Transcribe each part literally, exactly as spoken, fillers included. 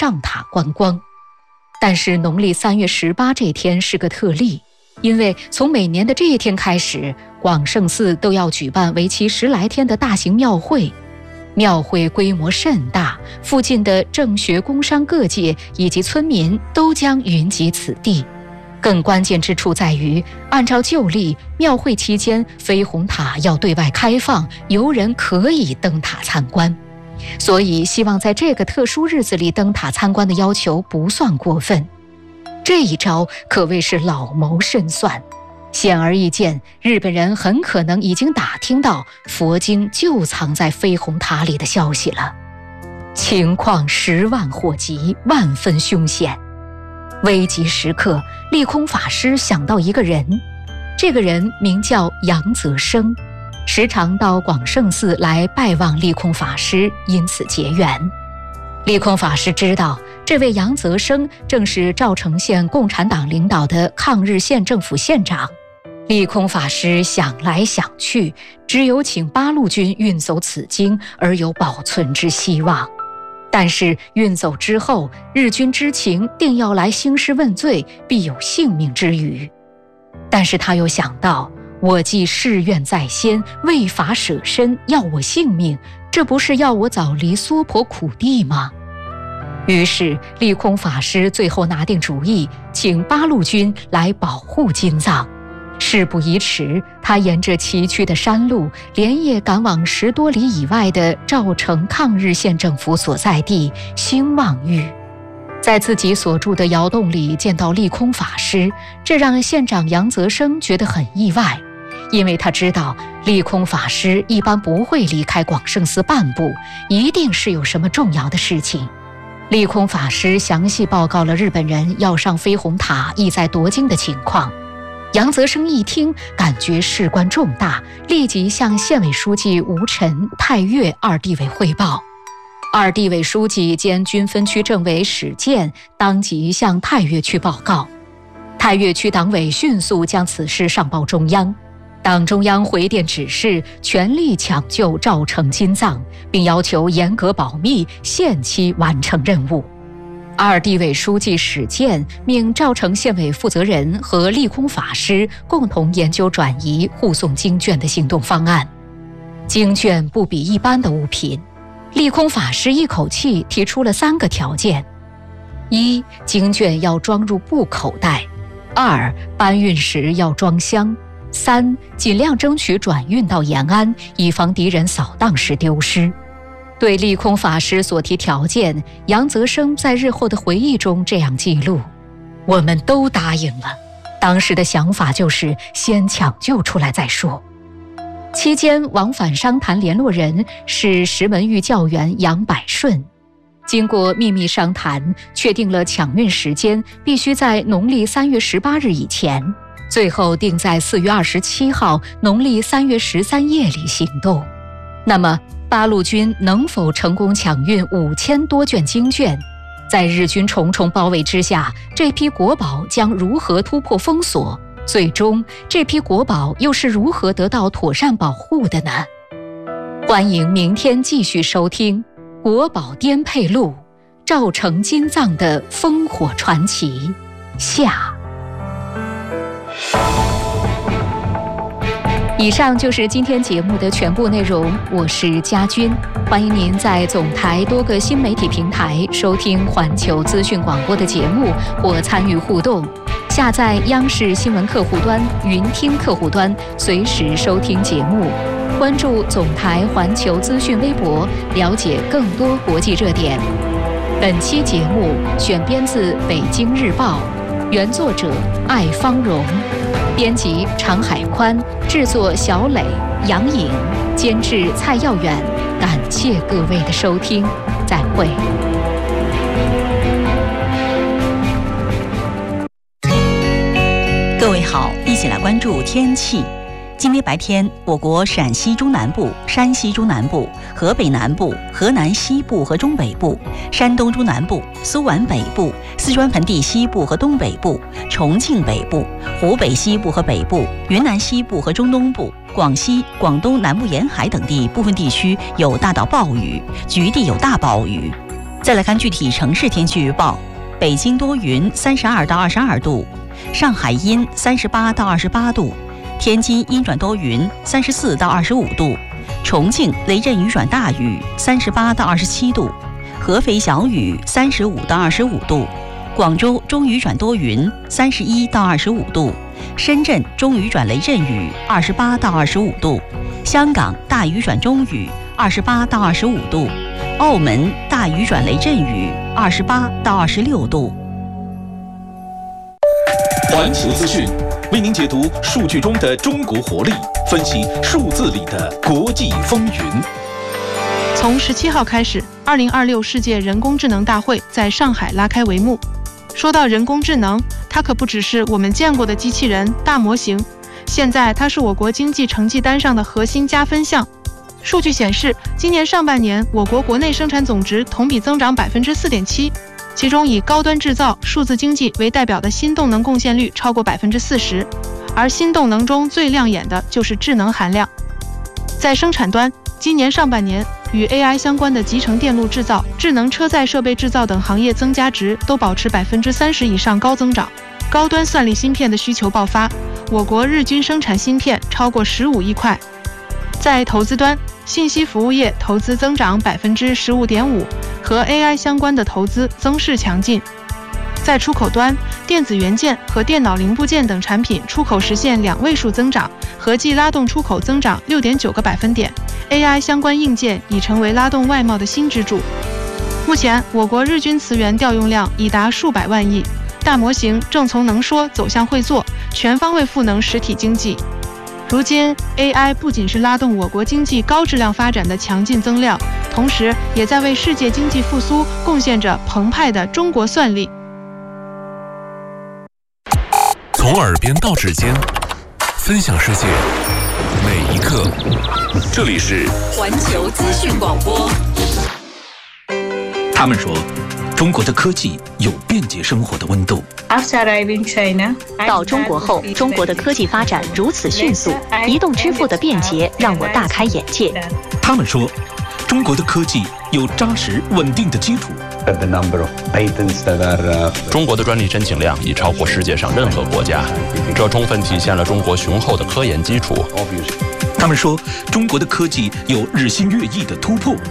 上塔观光。但是农历三月十八这天是个特例，因为从每年的这一天开始，广胜寺都要举办为期十来天的大型庙会。庙会规模甚大，附近的政学工商各界以及村民都将云集此地。更关键之处在于，按照旧例，庙会期间飞虹塔要对外开放，游人可以登塔参观。所以希望在这个特殊日子里登塔参观的要求不算过分。这一招可谓是老谋深算。显而易见，日本人很可能已经打听到佛经就藏在飞虹塔里的消息了。情况十万火急，万分凶险。危急时刻，利空法师想到一个人，这个人名叫杨泽生，时常到广胜寺来拜望利空法师，因此结缘。利空法师知道这位杨泽生正是赵城县共产党领导的抗日县政府县长。利空法师想来想去，只有请八路军运走此经而有保存之希望。但是运走之后，日军知情定要来兴师问罪，必有性命之虞。但是他又想到，我既誓愿在先，为法舍身，要我性命，这不是要我早离娑婆苦地吗？于是利空法师最后拿定主意，请八路军来保护金藏。事不宜迟，他沿着崎岖的山路，连夜赶往十多里以外的赵城抗日县政府所在地兴旺峪。在自己所住的窑洞里见到利空法师，这让县长杨泽生觉得很意外，因为他知道利空法师一般不会离开广胜寺半步，一定是有什么重要的事情。利空法师详细报告了日本人要上飞虹塔意在夺经的情况。杨泽生一听，感觉事关重大，立即向县委书记吴晨、太岳二地委汇报。二地委书记兼军分区政委史建当即向太岳区报告。太岳区党委迅速将此事上报中央，党中央回电指示，全力抢救赵城金藏，并要求严格保密，限期完成任务。二地委书记史建命赵城县委负责人和利空法师共同研究转移护送经卷的行动方案。经卷不比一般的物品，利空法师一口气提出了三个条件：一、经卷要装入布口袋；二、搬运时要装箱；三、尽量争取转运到延安，以防敌人扫荡时丢失。对利空法师所提条件，杨泽生在日后的回忆中这样记录：我们都答应了，当时的想法就是先抢救出来再说。期间往返商谈联络人是石门峪教员杨百顺。经过秘密商谈，确定了抢运时间必须在农历三月十八日以前，最后定在四月二十七号农历三月十三夜里行动。那么八路军能否成功抢运五千多卷经卷？在日军重重包围之下，这批国宝将如何突破封锁？最终，这批国宝又是如何得到妥善保护的呢？欢迎明天继续收听《国宝颠沛录》赵城金藏的烽火传奇下。以上就是今天节目的全部内容，我是佳君，欢迎您在总台多个新媒体平台收听环球资讯广播的节目或参与互动，下载央视新闻客户端、云听客户端，随时收听节目。关注总台环球资讯微博，了解更多国际热点。本期节目选编自《北京日报》，原作者艾芳荣，编辑常海宽，制作小磊、杨颖，监制蔡耀远。感谢各位的收听，再会。 各位好，一起来关注天气。今天白天，我国陕西中南部、山西中南部、河北南部、河南西部和中北部、山东中南部、苏皖北部、四川盆地西部和东北部、重庆北部、湖北西部和北部、云南西部和中东部、广西、广东南部沿海等地部分地区有大到暴雨，局地有大暴雨。 再来看具体城市天气预报：北京多云，三十二到二十二度；上海阴，三十八到二十八度；天津阴转多云，三十四到二十五度；重庆雷阵雨转大雨，三十八到二十七度；合肥小雨，三十五到二十五度；广州中雨转多云，三十一到二十五度；深圳中雨转雷阵雨，二十八到二十五度；香港大雨转中雨，二十八到二十五度；澳门大雨转雷阵雨，二十八到二十六度。 环球资讯为您解读数据中的中国活力，分析数字里的国际风云。 从十七号开始，二零二六世界人工智能大会在上海拉开帷幕。说到人工智能，它可不只是我们见过的机器人、大模型，现在它是我国经济成绩单上的核心加分项。数据显示，今年上半年我国国内生产总值同比增长百分之四点七，其中以高端制造、数字经济为代表的新动能贡献率超过百分之四十，而新动能中最亮眼的就是智能含量。在生产端，今年上半年与 A I 相关的集成电路制造、智能车载设备制造等行业增加值都保持百分之三十以上高增长。高端算力芯片的需求爆发，我国日均生产芯片超过十五亿块。在投资端，信息服务业投资增长百分之十五点五，和 A I 相关的投资增势强劲。在出口端，电子元件和电脑零部件等产品出口实现两位数增长，合计拉动出口增长六点九个百分点。A I 相关硬件已成为拉动外贸的新支柱。目前，我国日均磁源调用量已达数百万亿，大模型正从能说走向会做，全方位赋能实体经济。如今 A I 不仅是拉动我国经济高质量发展的强劲增量，同时也在为世界经济复苏贡献着澎湃的中国算力。 从耳边到指尖，分享世界每一刻。这里是环球资讯广播。 他们说，中国的科技有便捷生活的温度。 到中国后，中国的科技发展如此迅速，移动支付的便捷让我大开眼界。 他们说，中国的科技有扎实稳定的基础。 中国的专利申请量已超过世界上任何国家，这充分体现了中国雄厚的科研基础。 他们说，中国的科技有日新月异的突破。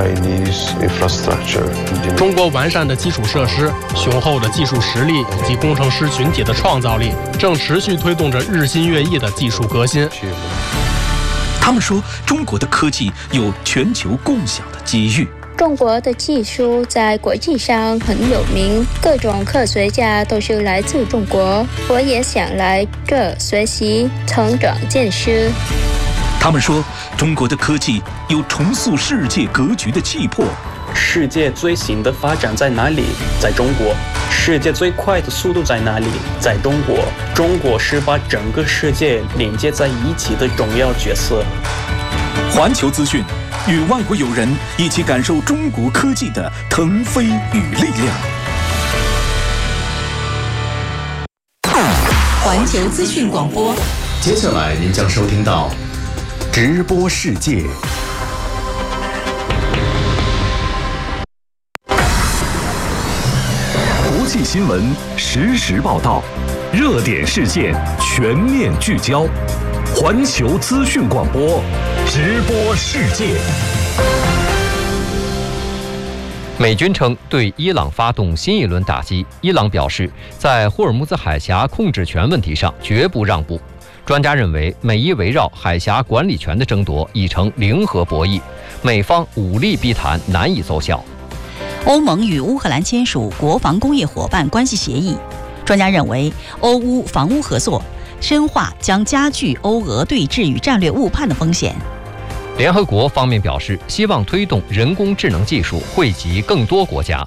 中国完善的基础设施、雄厚的技术实力以及工程师群体的创造力，正持续推动着日新月异的技术革新。 他们说，中国的科技有全球共享的机遇。 中国的技术在国际上很有名，各种科学家都是来自中国，我也想来这学习、成长见识。 他们说，中国的科技有重塑世界格局的气魄。 世界最新的发展在哪里？在中国。世界最快的速度在哪里？在中国。中国是把整个世界连接在一起的重要角色。 环球资讯，与外国友人一起感受中国科技的腾飞与力量。 环球资讯广播， 接下来您将收听到直播世界。国际新闻实时报道，热点事件全面聚焦。环球资讯广播，直播世界。 美军称对伊朗发动新一轮打击，伊朗表示在霍尔木兹海峡控制权问题上绝不让步。专家认为，美伊围绕海峡管理权的争夺已成零和博弈，美方武力逼谈难以奏效。 欧盟与乌克兰签署国防工业伙伴关系协议，专家认为，欧乌防乌合作深化将加剧欧俄对峙与战略误判的风险。 联合国方面表示，希望推动人工智能技术惠及更多国家。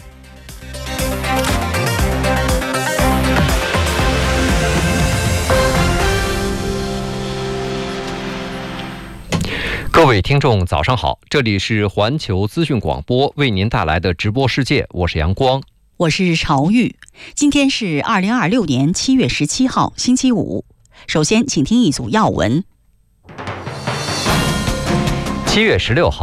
各位听众早上好，这里是环球资讯广播为您带来的直播世界，我是阳光， 我是朝玉。今天是二零二六年七月十七号星期五。首先请听一组要闻。 七月十六号，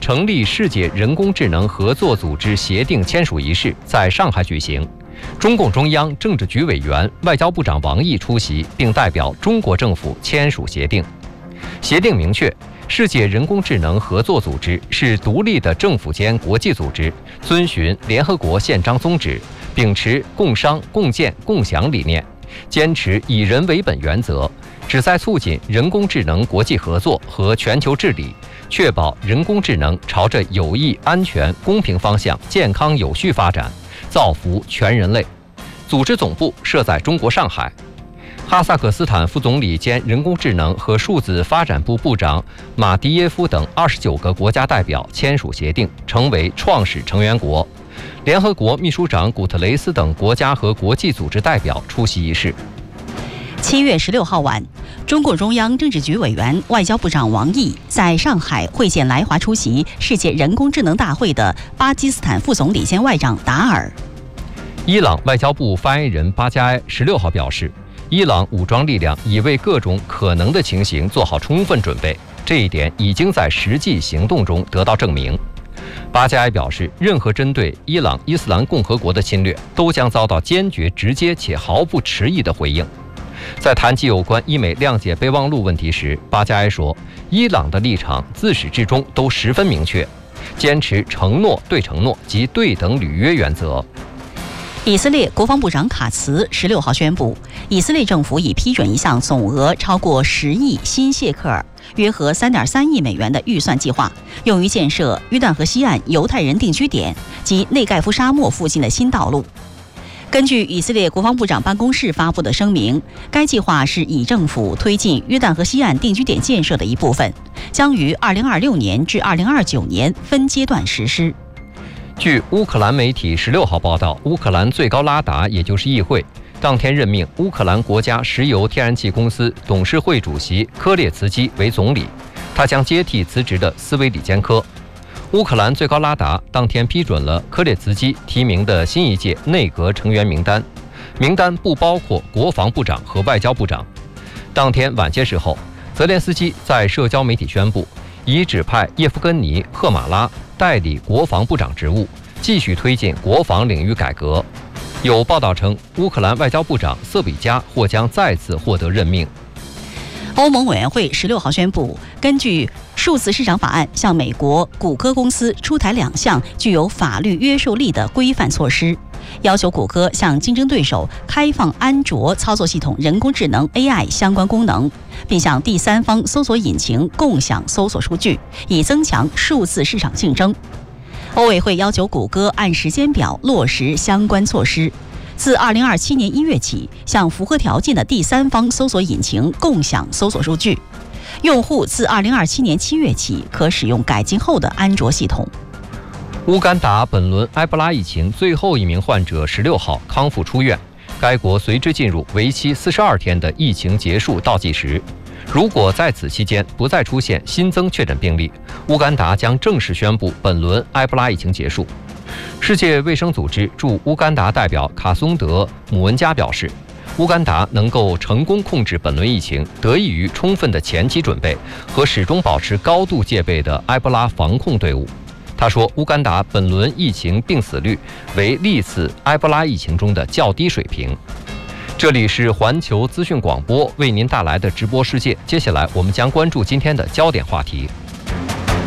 成立世界人工智能合作组织协定签署仪式在上海举行。中共中央政治局委员、外交部长王毅出席，并代表中国政府签署协定。协定明确，世界人工智能合作组织是独立的政府间国际组织，遵循联合国宪章宗旨，秉持共商、共建、共享理念，坚持以人为本原则，旨在促进人工智能国际合作和全球治理，确保人工智能朝着有益、安全、公平方向健康有序发展，造福全人类。组织总部设在中国上海。哈萨克斯坦副总理兼人工智能和数字发展部部长马迪耶夫等二十九个国家代表签署协定，成为创始成员国。联合国秘书长古特雷斯等国家和国际组织代表出席仪式。 七月十六号晚，中共中央政治局委员、外交部长王毅在上海会见来华出席世界人工智能大会的巴基斯坦副总理兼外长达尔。 伊朗外交部发言人巴加埃十六号表示，伊朗武装力量已为各种可能的情形做好充分准备，这一点已经在实际行动中得到证明。巴加埃表示，任何针对伊朗伊斯兰共和国的侵略都将遭到坚决、直接且毫不迟疑的回应。在谈及有关伊美谅解备忘录问题时，巴加埃说，伊朗的立场自始至终都十分明确，坚持承诺对承诺及对等履约原则。 以色列国防部长卡茨十六号宣布，以色列政府已批准一项总额超过十亿新谢克尔（约合三点三亿美元）的预算计划，用于建设约旦河西岸犹太人定居点及内盖夫沙漠附近的新道路。根据以色列国防部长办公室发布的声明，该计划是以政府推进约旦河西岸定居点建设的一部分，将于二零二六年至二零二九年分阶段实施。 据乌克兰媒体十六号报道，乌克兰最高拉达，也就是议会，当天任命乌克兰国家石油天然气公司董事会主席科列茨基为总理，他将接替辞职的斯维里坚科。乌克兰最高拉达当天批准了科列茨基提名的新一届内阁成员名单，名单不包括国防部长和外交部长。当天晚些时候，泽连斯基在社交媒体宣布，已指派叶夫根尼·赫马拉代理国防部长职务，继续推进国防领域改革。有报道称，乌克兰外交部长瑟比加或将再次获得任命。 欧盟委员会十六号宣布，根据数字市场法案，向美国谷歌公司出台两项具有法律约束力的规范措施，要求谷歌向竞争对手开放安卓操作系统人工智能 A I 相关功能，并向第三方搜索引擎共享搜索数据，以增强数字市场竞争。欧委会要求谷歌按时间表落实相关措施，自二零二七年一月起，向符合条件的第三方搜索引擎共享搜索数据。用户自二零二七年七月起可使用改进后的安卓系统。 乌干达本轮埃博拉疫情最后一名患者十六号康复出院，该国随之进入为期四十二天的疫情结束倒计时。如果在此期间不再出现新增确诊病例，乌干达将正式宣布本轮埃博拉疫情结束。世界卫生组织驻乌干达代表卡松德·姆文加表示，乌干达能够成功控制本轮疫情，得益于充分的前期准备和始终保持高度戒备的埃博拉防控队伍。他说，乌干达本轮疫情病死率为历次埃博拉疫情中的较低水平。这里是环球资讯广播为您带来的直播世界，接下来我们将关注今天的焦点话题。